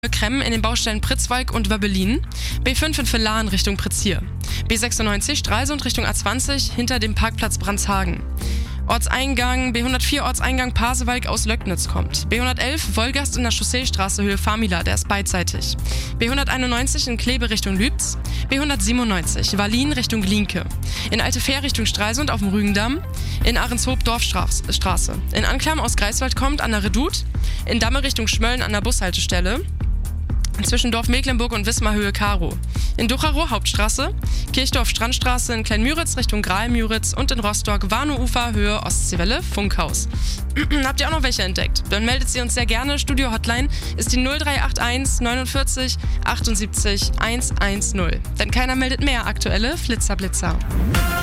Kremmen in den Baustellen Pritzwalk und Wöbbelin, B5 in Villaren Richtung Pritzhier, B96 Stralsund Richtung A20 hinter dem Parkplatz Brandshagen. Ortseingang, B104 Ortseingang Pasewalk aus Löcknitz kommt. B111 Wolgast in der Chausseestraße Höhe Famila, der ist beidseitig. B191 in Kleve Richtung Lübz. B197 Wallin Richtung Glienke. In Altefähr Richtung Stralsund auf dem Rügendamm. In Ahrenshoop Dorfstraße. In Anklam aus Greifswald kommt an der Redoute. In Damme Richtung Schmölln an der Bushaltestelle. Zwischen Dorf Mecklenburg und Wismar Höhe Karo. In Ducherow Hauptstraße, Kirchdorf Strandstraße in Kleinmüritz Richtung Graal-Müritz und in Rostock Warneufer Höhe Ostseewelle Funkhaus. Habt ihr auch noch welche entdeckt? Dann meldet sie uns sehr gerne. Studio-Hotline ist die 0381 49 78 110. Denn keiner meldet mehr aktuelle Flitzer-Blitzer.